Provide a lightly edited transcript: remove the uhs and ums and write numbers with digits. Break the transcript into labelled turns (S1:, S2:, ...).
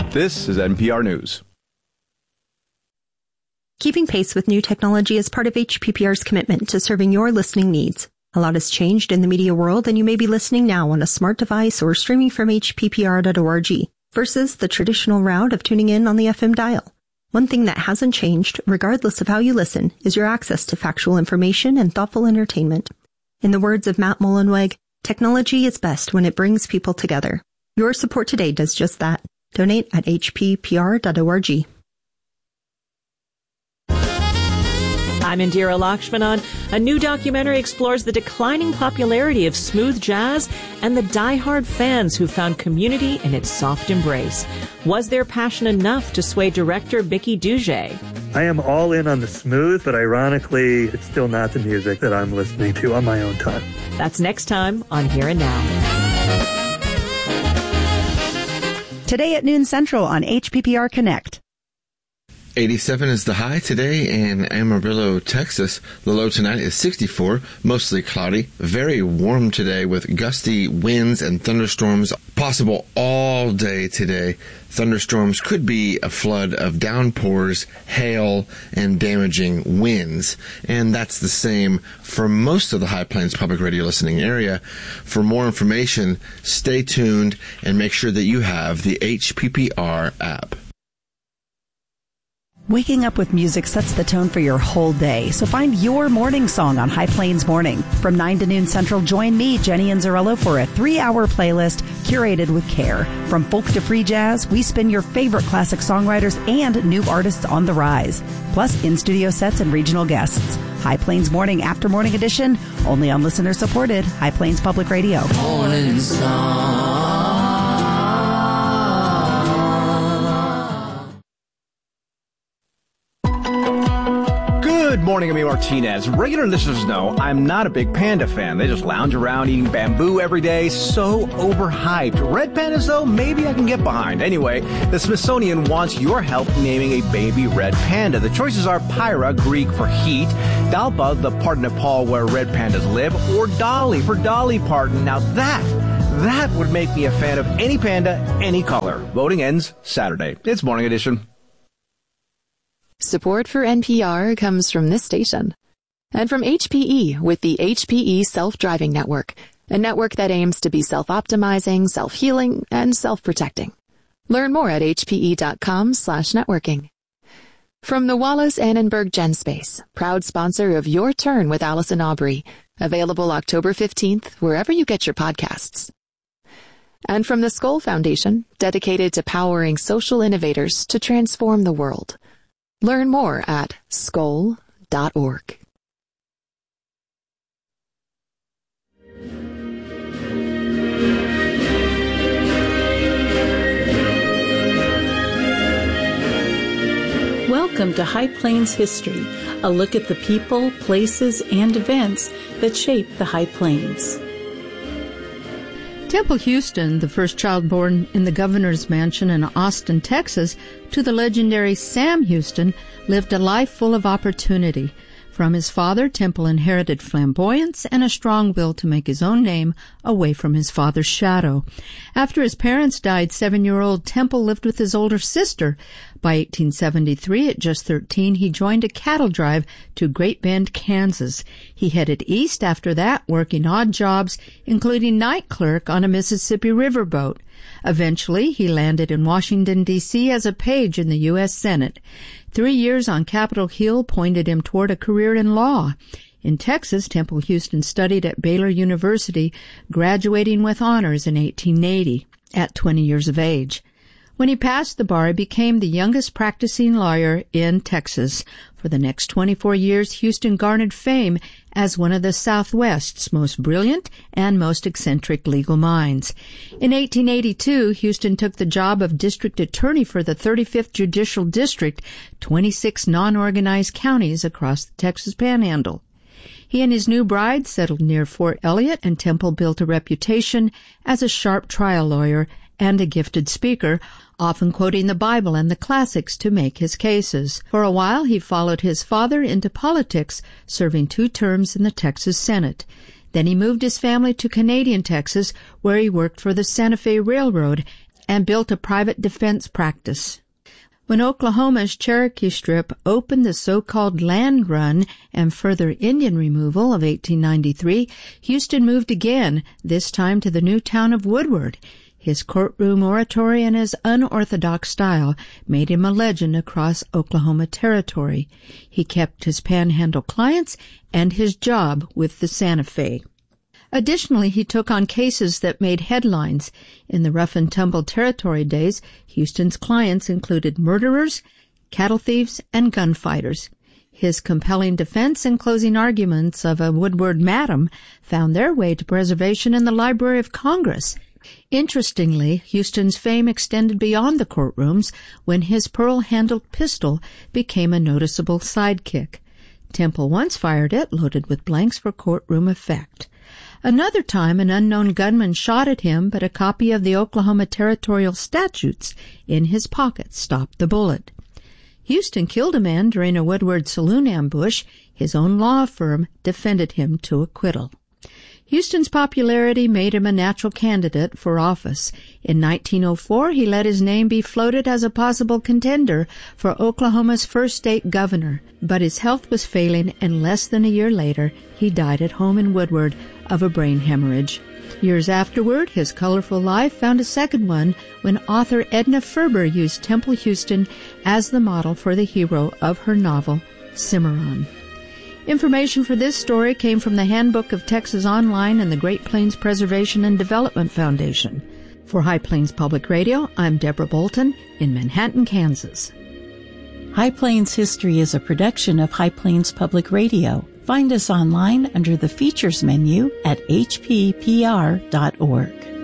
S1: This is NPR News.
S2: Keeping pace with new technology is part of HPPR's commitment to serving your listening needs. A lot has changed in the media world, and you may be listening now on a smart device or streaming from hppr.org versus the traditional route of tuning in on the FM dial. One thing that hasn't changed, regardless of how you listen, is your access to factual information and thoughtful entertainment. In the words of Matt Mullenweg, technology is best when it brings people together. Your support today does just that. Donate at hppr.org.
S3: I'm Indira Lakshmanan. A new documentary explores the declining popularity of smooth jazz and the die-hard fans who found community in its soft embrace. Was their passion enough to sway director Bicky Duge?
S4: I am all in on the smooth, but ironically, it's still not the music that I'm listening to on my own time.
S3: That's next time on Here and Now.
S5: Today at noon Central on HPPR Connect.
S6: 87 is the high today in Amarillo, Texas. The low tonight is 64, mostly cloudy. Very warm today with gusty winds and thunderstorms possible all day today. Thunderstorms could be a flood of downpours, hail, and damaging winds. And that's the same for most of the High Plains Public Radio listening area. For more information, stay tuned and make sure that you have the HPPR app.
S5: Waking up with music sets the tone for your whole day, so find your morning song on High Plains Morning. From 9 to noon Central, join me, Jenny Anzarello, for a 3-hour playlist curated with care. From folk to free jazz, we spin your favorite classic songwriters and new artists on the rise, plus in-studio sets and regional guests. High Plains Morning After Morning Edition, only on listener-supported High Plains Public Radio.
S7: Morning song.
S1: Good morning, I'm Martinez. Regular listeners know I'm not a big panda fan. They just lounge around eating bamboo every day. So overhyped. Red pandas, though, maybe I can get behind. Anyway, the Smithsonian wants your help naming a baby red panda. The choices are Pyra, Greek for heat, Dalpa, the part of Nepal where red pandas live, or Dolly for Dolly Parton. Now that would make me a fan of any panda, any color. Voting ends Saturday. It's Morning Edition.
S8: Support for NPR comes from this station and from HPE with the HPE Self-Driving Network, a network that aims to be self-optimizing, self-healing, and self-protecting. Learn more at hpe.com/networking. From the Wallace Annenberg GenSpace, proud sponsor of Your Turn with Allison Aubrey, available October 15th wherever you get your podcasts. And from the Skoll Foundation, dedicated to powering social innovators to transform the world. Learn more at skoll.org.
S9: Welcome to High Plains History, a look at the people, places, and events that shape the High Plains.
S10: Temple Houston, the first child born in the governor's mansion in Austin, Texas, to the legendary Sam Houston, lived a life full of opportunity. From his father, Temple inherited flamboyance and a strong will to make his own name away from his father's shadow. After his parents died, 7-year-old Temple lived with his older sister. By 1873, at just 13, he joined a cattle drive to Great Bend, Kansas. He headed east after that, working odd jobs, including night clerk on a Mississippi River boat. Eventually, he landed in Washington, D.C. as a page in the U.S. Senate. 3 years on Capitol Hill pointed him toward a career in law. In Texas, Temple Houston studied at Baylor University, graduating with honors in 1880 at 20 years of age. When he passed the bar, he became the youngest practicing lawyer in Texas. For the next 24 years, Houston garnered fame as one of the Southwest's most brilliant and most eccentric legal minds. In 1882, Houston took the job of district attorney for the 35th Judicial District, 26 non-organized counties across the Texas Panhandle. He and his new bride settled near Fort Elliott, and Temple built a reputation as a sharp trial lawyer and a gifted speaker, often quoting the Bible and the classics to make his cases. For a while, he followed his father into politics, serving 2 terms in the Texas Senate. Then he moved his family to Canadian Texas, where he worked for the Santa Fe Railroad and built a private defense practice. When Oklahoma's Cherokee Strip opened the so-called land run and further Indian removal of 1893, Houston moved again, this time to the new town of Woodward. His courtroom oratory and his unorthodox style made him a legend across Oklahoma territory. He kept his panhandle clients and his job with the Santa Fe. Additionally, he took on cases that made headlines. In the rough-and-tumble territory days, Houston's clients included murderers, cattle thieves, and gunfighters. His compelling defense and closing arguments of a Woodward madam found their way to preservation in the Library of Congress. Interestingly, Houston's fame extended beyond the courtrooms when his pearl-handled pistol became a noticeable sidekick. Temple once fired it, loaded with blanks for courtroom effect. Another time, an unknown gunman shot at him, but a copy of the Oklahoma Territorial Statutes in his pocket stopped the bullet. Houston killed a man during a Woodward saloon ambush. His own law firm defended him to acquittal. Houston's popularity made him a natural candidate for office. In 1904, he let his name be floated as a possible contender for Oklahoma's first state governor, but his health was failing, and less than a year later, he died at home in Woodward of a brain hemorrhage. Years afterward, his colorful life found a second one when author Edna Ferber used Temple Houston as the model for the hero of her novel, Cimarron. Information for this story came from the Handbook of Texas Online and the Great Plains Preservation and Development Foundation. For High Plains Public Radio, I'm Deborah Bolton in Manhattan, Kansas.
S9: High Plains History is a production of High Plains Public Radio. Find us online under the Features menu at hppr.org.